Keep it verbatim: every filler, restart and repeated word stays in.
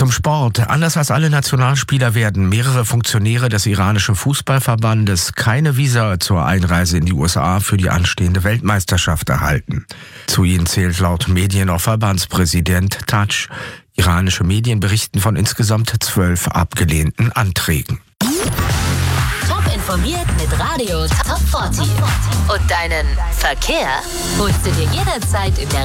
Zum Sport. Anders als alle Nationalspieler werden mehrere Funktionäre des iranischen Fußballverbandes keine Visa zur Einreise in die U S A für die anstehende Weltmeisterschaft erhalten. Zu ihnen zählt laut Medien auch Verbandspräsident Taj. Iranische Medien berichten von insgesamt zwölf abgelehnten Anträgen. Top informiert mit Radio Top vierzig. Und deinen Verkehr holst du dir jederzeit in der